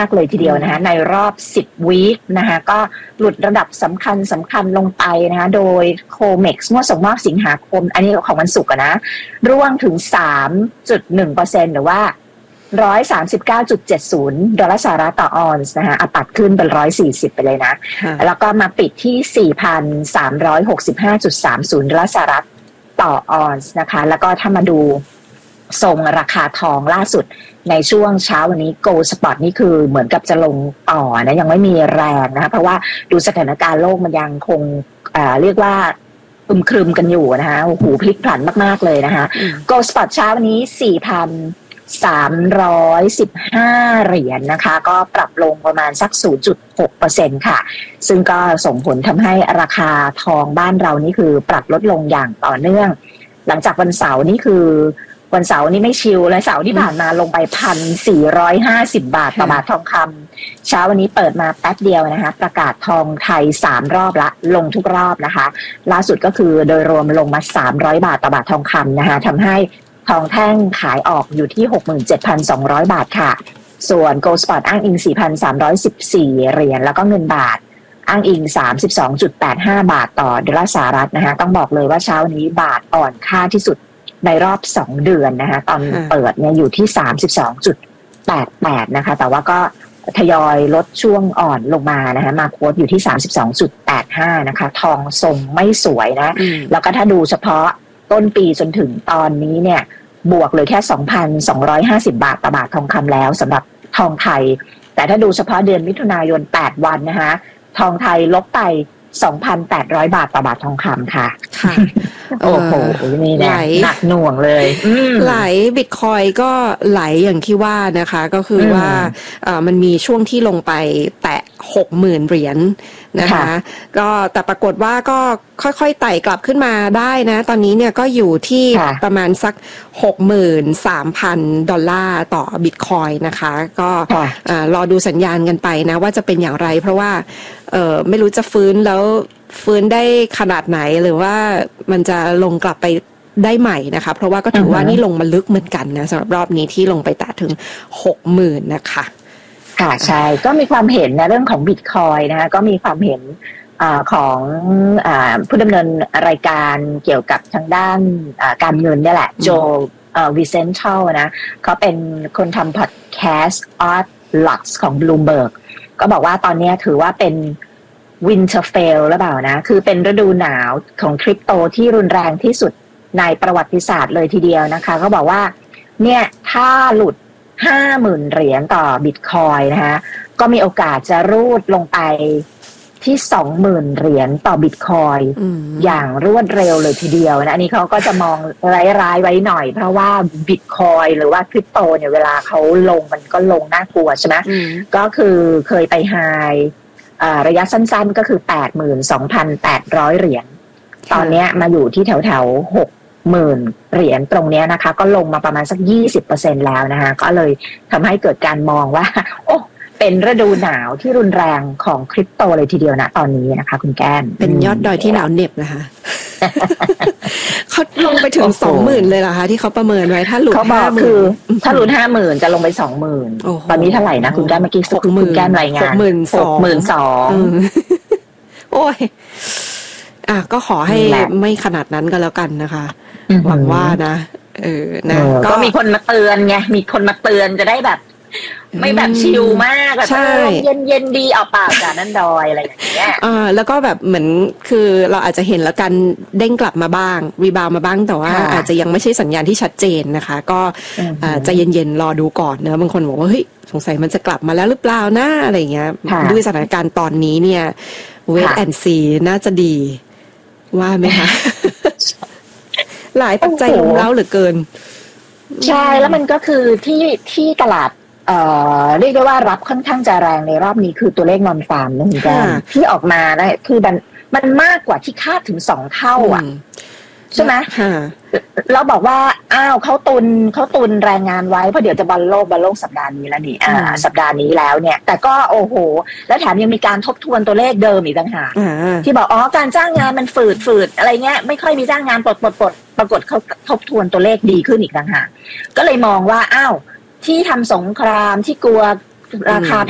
ากเลยทีเดียวนะคะในรอบ10วีคนะคะก็หลุดระดับสำคัญลงไปนะคะโดยโคเม็กซ์งวดส่งมอบสิงหาคมอันนี้ของวันศุกร์นะร่วงถึง 3.1% หรือว่า139.70 ดอลลาร์สหรัฐต่อออนซ์นะคะปัดขึ้นเป็น140ไปเลยนะแล้วก็มาปิดที่ 4,365.30 ดอลลาร์สหรัฐต่อออนซ์นะคะแล้วก็ถ้ามาดูทรงราคาทองล่าสุดในช่วงเช้าวันนี้ Gold Spot นี่คือเหมือนกับจะลงต่อนะยังไม่มีแรงนะคะเพราะว่าดูสถานการณ์โลกมันยังคงเรียกว่าอึมครึมกันอยู่นะคะโอ้โหพลิกผันมากๆเลยนะคะ Gold Spot เช้าวันนี้ 4,315 เหรียญนะคะก็ปรับลงประมาณสัก 0.6% ค่ะซึ่งก็ส่งผลทำให้ราคาทองบ้านเรานี่คือปรับลดลงอย่างต่อเนื่องหลังจากวันเสาร์นี่คือวันเสาร์นี้ไม่ชิลเลยเสาร์ที่ผ่านมาลงไป 1,450 บาทต่อบาททองคำเช้าวันนี้เปิดมาแป๊บเดียวนะคะประกาศทองไทย3รอบละลงทุกรอบนะคะล่าสุดก็คือโดยรวมลงมา300บาทต่อบาททองคำนะคะทำให้ทองแท่งขายออกอยู่ที่ 67,200 บาทค่ะส่วน Gold Spot อ้างอิง 4,314 เหรียญแล้วก็เงินบาทอ้างอิง 32.85 บาทต่อดอลลาร์สหรัฐนะคะต้องบอกเลยว่าเช้านี้บาทอ่อนค่าที่สุดในรอบ2เดือนนะคะตอนเปิดเนี่ยอยู่ที่ 32.88 นะคะแต่ว่าก็ทยอยลดช่วงอ่อนลงมานะคะมาโค้ดอยู่ที่ 32.85 นะคะทองทรงไม่สวยนะแล้วก็ถ้าดูเฉพาะต้นปีจนถึงตอนนี้เนี่ยบวกเลยแค่ 2,250 บาทต่อบาททองคำแล้วสำหรับทองไทยแต่ถ้าดูเฉพาะเดือนมิถุนายน8วันนะคะทองไทยลบไป 2,800 บาทต่อบาททองคำค่ะค่ะโอ้โหนี่เนี่ยหนักหน่วงเลยไหลบิตคอยก็ไหลอย่างที่ว่านะคะก็คือว่ามันมีช่วงที่ลงไปแตะ 60,000 เหรียญนะคะก็แต่ปรากฏว่าก็ค่อยๆไต่กลับขึ้นมาได้นะตอนนี้เนี่ยก็อยู่ที่ประมาณสัก 63,000 ดอลลาร์ต่อบิตคอยนะคะก็รอดูสัญญาณกันไปนะว่าจะเป็นอย่างไรเพราะว่าไม่รู้จะฟื้นแล้วฟื้นได้ขนาดไหนหรือว่ามันจะลงกลับไปได้ใหม่นะคะเพราะว่าก็ถือว่านี่ลงมาลึกเหมือนกันนะสำหรับรอบนี้ที่ลงไปแตะถึง 60,000 นะคะค่ะใช่ก็มีความเห็นในเรื่องของบิตคอยนะคะก็มีความเห็นของผู้ดำเนินรายการเกี่ยวกับทางด้านการเงินนี่แหละโจวิเซนทัลนะเขาเป็นคนทำพอดแคสต์ Art Lux ของ Bloomberg ก็บอกว่าตอนนี้ถือว่าเป็นwinter fail หรือเปล่านะคือเป็นฤดูหนาวของคริปโตที่รุนแรงที่สุดในประวัติศาสตร์เลยทีเดียวนะคะเขาบอกว่าเนี่ยถ้าหลุด 50,000 เหรียญต่อบิตคอยนะคะก็มีโอกาสจะรูดลงไปที่ 20,000 เหรียญต่อบิตคอยอย่างรวดเร็วเลยทีเดียวนะอันนี้เขาก็จะมองร้ายๆไว้หน่อยเพราะว่าบิตคอยหรือว่าคริปโตเนี่ยเวลาเขาลงมันก็ลงน่ากลัวใช่ไหมก็คือเคยไปไฮระยะสั้นๆก็คือ 82,800 เหรียญตอนนี้มาอยู่ที่แถวๆ 60,000 เหรียญตรงนี้นะคะก็ลงมาประมาณสัก 20% แล้วนะคะก็เลยทำให้เกิดการมองว่าโอ้เป็นฤดูหนาวที่รุนแรงของคริปโตเลยทีเดียวนะตอนนี้นะคะคุณแก้มเป็นยอดดอยที่หนาวเหน็บนะคะเขาลงไปถึง 20,000 เลยเหรอคะที่เขาประเมินไว้ถ้าหลุด 50,000 คือถ้าหลุด 50,000 จะลงไป 20,000 ตอนนี้เท่าไหร่นะคุณแก้มเมื่อกี้คุณแก้มรายงาน 62,000 โอ้ยก็ขอให้ไม่ขนาดนั้นก็แล้วกันนะคะหวังว่านะนะก็มีคนมาเตือนไงมีคนมาเตือนจะได้แบบไม่แบบชิลมากแบบเย็นดีเอาเปล่าจากนั่นดอยอะไรอย่างเงี้ยแล้วก็แบบเหมือนคือเราอาจจะเห็นแล้วกันเด้งกลับมาบ้างรีบาวมาบ้างแต่ว่าอาจจะยังไม่ใช่สัญญาณที่ชัดเจนนะคะก็ใจเย็นๆรอดูก่อนนะบางคนบอกว่าเฮ้ยสงสัยมันจะกลับมาแล้วหรือเปล่านะอะไรเงี้ยด้วยสถานการณ์ตอนนี้เนี่ยเวทแอนด์ซีน่าจะดีว่าไหมคะหลายปัจจัยรุมเร้าเหลือเกินใช่แล้วมันก็คือที่ตลาดเรียกได้ว่ารับค่อนข้างจะแรงในรอบนี้คือตัวเลขนอนฟาร์มนะคุณแก้มที่ออกมานะคือมันมากกว่าที่คาดถึง2 เท่าอ่ะใช่ไหมเราบอกว่าอ้าวเขาตุนแรงงานไว้เพราะเดี๋ยวจะบอลโลกสัปดาห์นี้แล้วนี่สัปดาห์นี้แล้วเนี่ยแต่ก็โอ้โหแล้วแถมยังมีการทบทวนตัวเลขเดิมอีกต่างหากที่บอกการจ้างงานมันฝืดอะไรเงี้ยไม่ค่อยมีจ้างงานปลดปรากฏเขาทบทวนตัวเลขดีขึ้นอีกต่างหากก็เลยมองว่าอ้าวที่ทำสงครามที่กลัวราคาแ